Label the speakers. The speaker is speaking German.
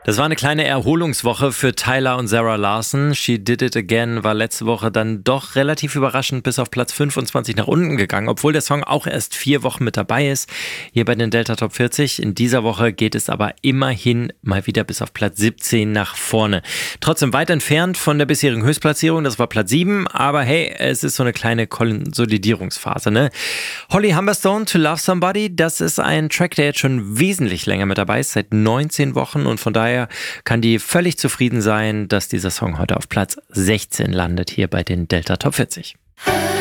Speaker 1: Das war eine kleine Erholungswoche für Tyler und Sarah Larson. She Did It Again war letzte Woche dann doch relativ überraschend bis auf Platz 25 nach unten gegangen, obwohl der Song auch erst 4 Wochen mit dabei ist, hier bei den Delta Top 40. In dieser Woche geht es aber immerhin mal wieder bis auf Platz 17 nach vorne. Trotzdem weit entfernt von der bisherigen Höchstplatzierung, das war Platz 7, aber hey, es ist so eine kleine Konsolidierungsphase, ne? Holly Humberstone, To Love Somebody, das ist ein Track, der jetzt schon wesentlich länger mit dabei ist, seit 19 Wochen, und von daher kann die völlig zufrieden sein, dass dieser Song heute auf Platz 16 landet hier bei den Delta Top 40.